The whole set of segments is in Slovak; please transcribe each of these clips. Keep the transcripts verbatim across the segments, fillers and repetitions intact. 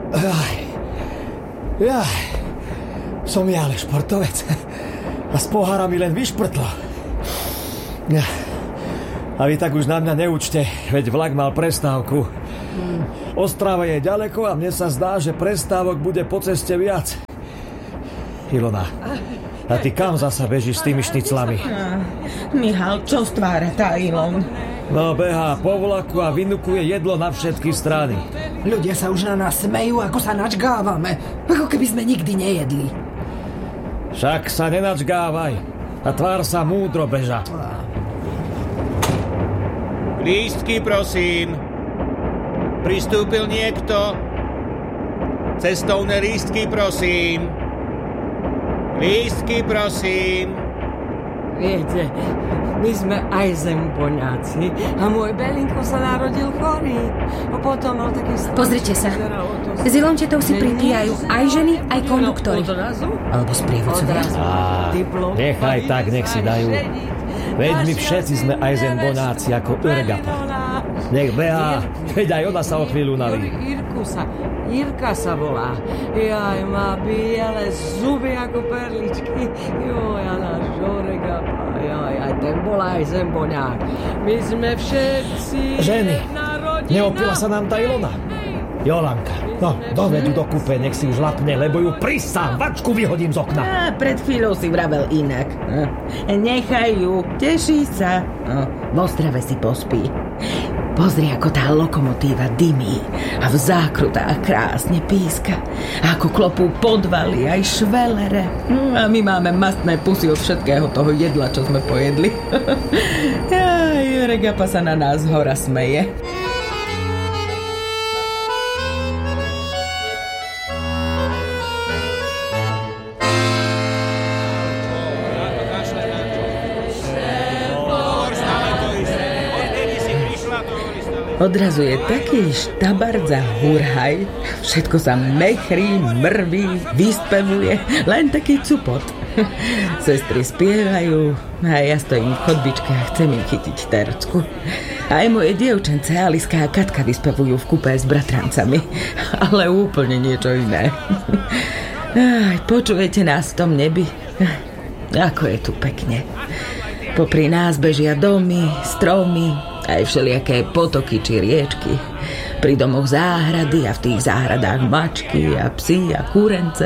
Jaj, jaj, som ja ale športovec a z pohára mi len vyšprtlo. A vy tak už na mňa neučte, veď vlak mal prestávku. Ostrava je ďaleko a mne sa zdá, že prestávok bude po ceste viac. Ilona, a ty kam zasa bežíš s tými šniclami? Michal, čo stvára tá Ilon? No, behá po vlaku a vynukuje jedlo na všetky strany. Ľudia sa už na nás smejú, ako sa načgávame. Ako keby sme nikdy nejedli. Však sa nenačgávaj a tvár sa múdro, beža. Lístky, prosím. Pristúpil niekto? Cestovné lístky, prosím. Lístky, prosím. Viete, my sme Eisenboňáci a môj Belinko sa narodil chorý. A potom mal taký... Pozrite sa. S Ilončetou si pripíjajú aj ženy, aj konduktory. Alebo sprievodcovia. Á, nechaj tak, nech si dajú. Veď my všetci sme Eisenboňáci ako Urgapa. Nech behá, veď aj ona sa o chvíľu naví. Irku sa, Irka sa volá. Jaj, má biele zuby ako perličky. Joj, a náš Urgapa. Jaj, aj ten bol Eisenboňák. My sme všetci... Ženy, neopila sa nám tá Ilona? Jolanka, no, doveď ju do kúpe, nech si už lapne, lebo ju prisám, vačku vyhodím z okna. Á, pred chvíľou si vravel inak. Nechaj ju, teší sa. V Ostrave si pospí. Pozri, ako tá lokomotíva dymí a v zákrutách krásne píska. A ako klopú podvaly aj švelere. A my máme mastné pusy od všetkého toho jedla, čo sme pojedli. Aj, Regapa sa na nás hora smeje. Odrazu je taký štabardza hurhaj, všetko sa mechrí, mrví, vyspevuje, len taký cupot. Sestry spievajú a ja stojím v chodbičke a chcem im chytiť tercku. Aj moje dievčence Aliska a Katka vyspevujú v kúpe s bratrancami, ale úplne niečo iné. Aj, počujete nás v tom nebi? Ako je tu pekne. Popri nás bežia domy, stromy, aj všelijaké potoky či riečky. Pri domoch záhrady a v tých záhradách mačky a psi a kúrence.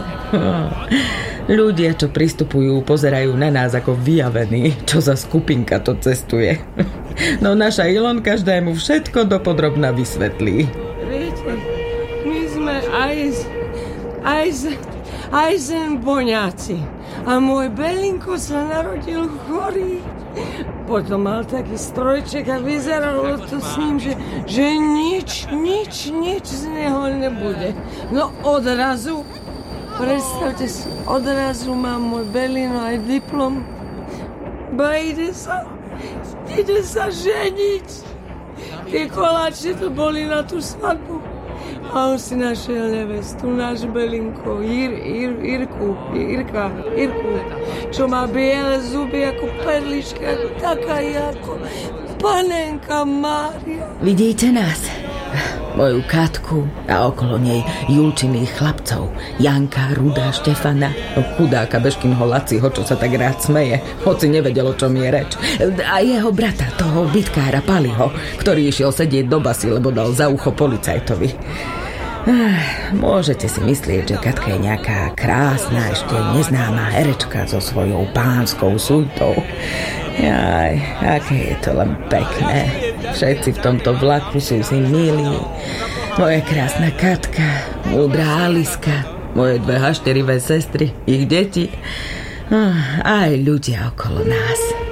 Ľudia, čo pristupujú, pozerajú na nás ako vyjavení, čo za skupinka to cestuje. No naša Ilon každému všetko dopodrobna vysvetlí. Viete, my sme Eisen... Eisen... Eisenboňáci. A môj Belinko sa narodil chorý. Potom mal taký strojček a vyzeralo to s ním, že, že nič, nič, nič z neho nebude. No odrazu, predstavte si, odrazu má môj Belino aj diplom. Ba ide sa, ide sa ženiť. Tie koláče to boli na tú svadbu. A on si našiel nevestu, náš Belinko, Ir, Ir, Irku, Irka, Irku, čo má biele zuby ako perlička, taká ako panenka Mária. Vidíte nás? Moju Katku a okolo nej Julčiných chlapcov. Janka, Ruda, Štefana, chudáka Bežkinho Laciho, čo sa tak rád smeje, hoci nevedel, o čom je reč. A jeho brata, toho bitkára Paliho, ktorý išiel sedieť do basy, lebo dal za ucho policajtovi. Môžete si myslieť, že Katka je nejaká krásna, ešte neznáma herečka so svojou pánskou suitou. Jaj, aké je to len pekné. Všetci v tomto vlaku sú si milí. Moja krásna Katka, múdra Aliska, moje dve hašterivé sestry, ich deti, aj ľudia okolo nás.